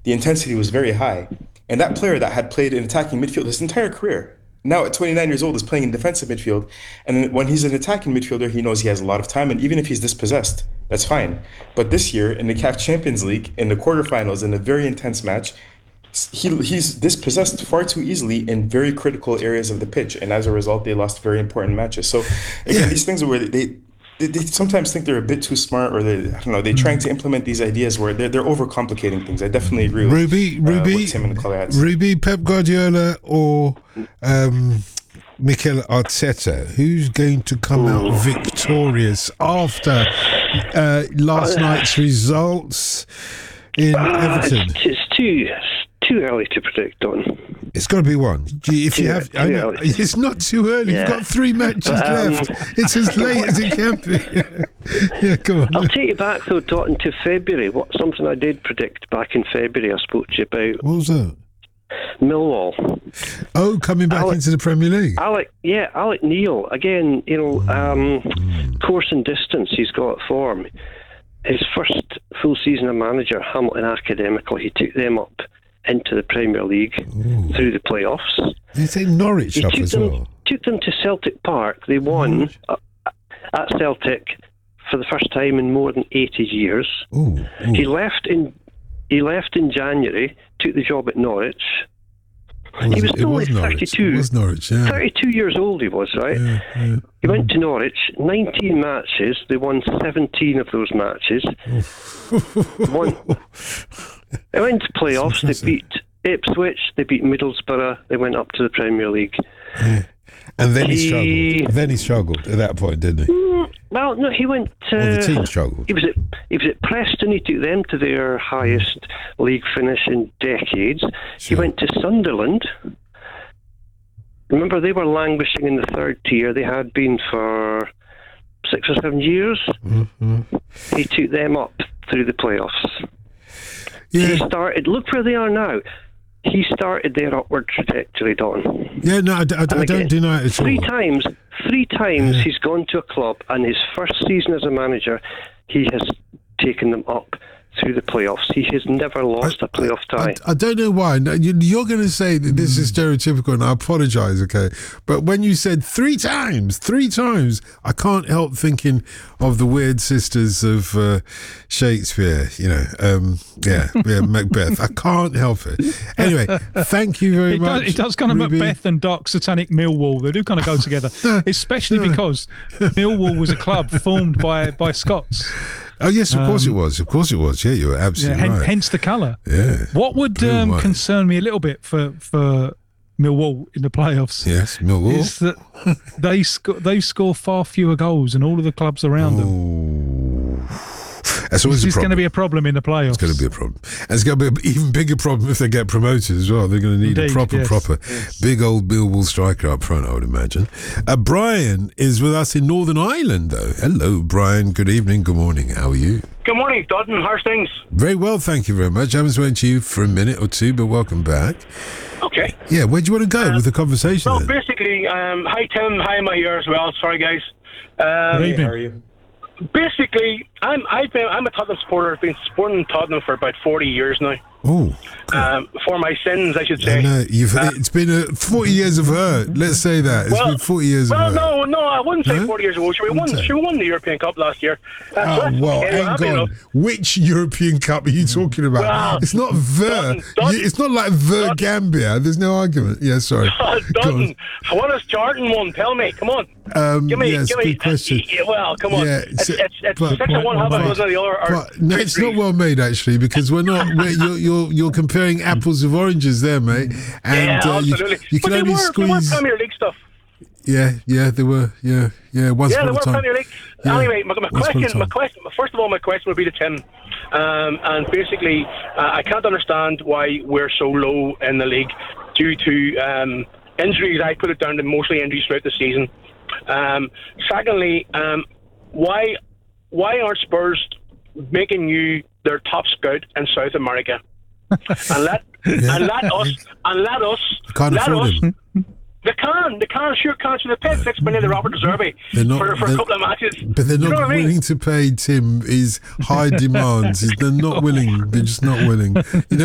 the intensity was very high. And that player that had played in attacking midfield his entire career, now at 29 years old, is playing in defensive midfield. And when he's an attacking midfielder, he knows he has a lot of time. And even if he's dispossessed, that's fine. But this year, in the CAF Champions League, in the quarterfinals, in a very intense match, he's dispossessed far too easily in very critical areas of the pitch. And as a result, they lost very important matches. So, again, these things are where they sometimes think they're a bit too smart, or they're trying to implement these ideas where they're overcomplicating things. I definitely agree with what Tim and Nicola had said. Ruby, Pep Guardiola or Mikel Arteta, who's going to come out victorious after last night's results in Everton? It's too early to predict, Don. It's got to be one. If you have, I know, it's not too early. You've got 3 matches left. It's as late as it can be. Yeah, come on. I'll take you back though, Don, to February. Something I did predict back in February. I spoke to you about. What was that? Millwall. Oh, coming back into the Premier League. Alec Neil again. Course and distance. He's got form. His first full season as manager, Hamilton Academical, he took them up into the Premier League through the playoffs. They take Norwich up as well. Took them to Celtic Park. They won at Celtic for the first time in more than 80 years. He left in January, took the job at Norwich. He was only 32. It was Norwich, yeah. 32 years old he was, right? Yeah. He went to Norwich, 19 matches. They won 17 of those matches. They went to playoffs. They beat Ipswich. They beat Middlesbrough. They went up to the Premier League. Yeah. And then he struggled at that point, didn't he? Well, no, he went. The team struggled. He was at Preston. He took them to their highest league finish in decades. Sure. He went to Sunderland. Remember, they were languishing in the third tier. They had been for 6 or 7 years. Mm-hmm. He took them up through the playoffs. Yeah. He started. Look where they are now. He started their upward trajectory, Don. Yeah, no, I don't deny it at all. Three times he's gone to a club, and his first season as a manager, he has taken them up through the playoffs. He has never lost a playoff tie. I don't know why. You're going to say that this is stereotypical, and I apologise, okay? But when you said three times, I can't help thinking of the Weird Sisters of Shakespeare, Macbeth. I can't help it. Anyway, thank you very much. It does kind of Ruby. Macbeth and Dark Satanic Millwall. They do kind of go together, especially because Millwall was a club formed by Scots. Oh, yes, of course it was. Of course it was. Yeah, you were absolutely right. Hence the colour. Yeah. What would concern me a little bit for Millwall in the playoffs? Yes, Millwall. Is that they score far fewer goals than all of the clubs around them. That's always a problem. It's going to be a problem in the playoffs. It's going to be a problem. And it's going to be an even bigger problem if they get promoted as well. They're going to need a proper big old Millwall striker up front, I would imagine. Brian is with us in Northern Ireland, though. Hello, Brian. Good evening. Good morning. How are you? Good morning, Dodden. How's things? Very well, thank you very much. I haven't spoken to you for a minute or two, but welcome back. Okay. Yeah, where do you want to go with the conversation? Well, then? Basically, hi Tim, hi my ear as well. Sorry, guys. Good evening. How are you? Basically, I'm a Tottenham supporter. I've been supporting Tottenham for about 40 years now. Oh, for my sins, I should say. It's been 40 years of hurt. Let's say that. It's been 40 years of hurt. No, I wouldn't say 40 years ago. She won the European Cup last year. Hang on. Which European Cup are you talking about? Well, it's not it's not like Gambia. There's no argument. Yeah, sorry. What has Jordan won? Tell me. Come on. Give me. Good question. Well, come on. Yeah, it's 6-1 half of the other. No, it's not well made actually, because you're comparing apples with oranges there, mate. And absolutely. You can only squeeze. They were Premier League stuff. Yeah, they were. Yeah. Once upon a time. Premier League. Yeah, anyway, my question. First of all, my question would be to Tim. And basically, I can't understand why we're so low in the league due to injuries. I put it down to mostly injuries throughout the season. Secondly, why aren't Spurs making you their top scout in South America? and let us. Can't afford him. They sure can't. So they paid $6 million to Robert De Zerbi for a couple of matches. But they're not willing to pay Tim his high demands. They're not willing. They're just not willing.